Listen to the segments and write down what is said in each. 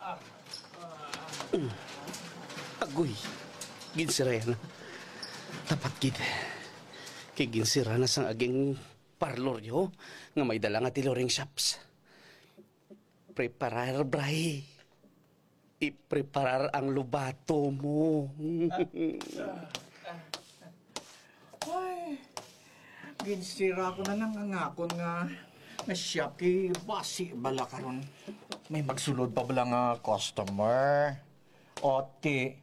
Agoy, ginsira yan. Tapat gid. Kay ginsira na sang aging parlor yo nga may dala nga tiloring shops. Preparar, bray. Ipreparar ang lubato mo. Ay, ginsira ko na lang ang akon nga shop kay basi bala karon. May magsulod pa bala nga customer. Oti,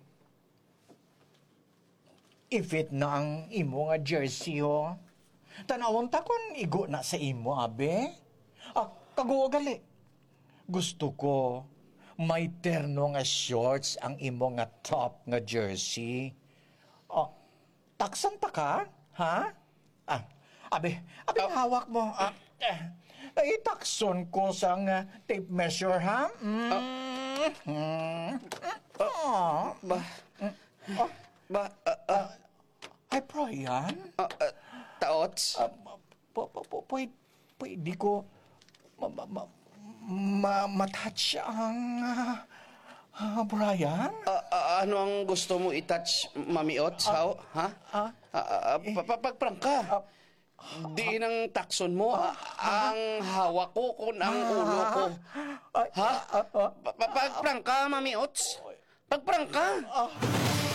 ifit na ang imo nga jersey ho. Tanawon ta kon igo na sa imo, abe. Kaguo gali. Gusto ko may terno nga shorts ang imo nga top nga jersey. Taksan ta ka? Ha? Abe, hawak mo. Itakson ko sa tape measure, ha? Ay, Brian? Taots? Pwede ko matouch ang Brian? Ano ang gusto mo i-touch, Mami Ots? How? Ha? Pagprang ka. Di nang takson mo. Ang hawak ko kung ang ulo ko. Ha? Pagprang ka, Mami Ots. Pagprang ka.